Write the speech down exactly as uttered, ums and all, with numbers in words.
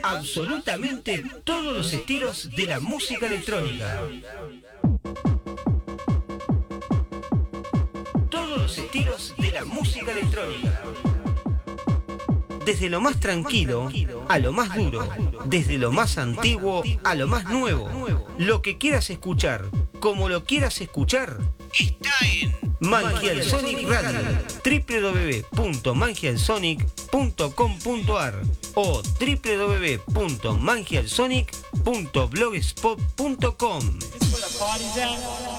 absolutamente todos los estilos de la música electrónica. Todos los estilos de la música electrónica. Desde lo más tranquilo a lo más duro, desde lo más antiguo a lo más nuevo. Lo que quieras escuchar, como lo quieras escuchar, está en Mangial Sonic Radio, w w w punto mangial sonic punto com punto a r o w w w punto mangial sonic punto blogspot punto com.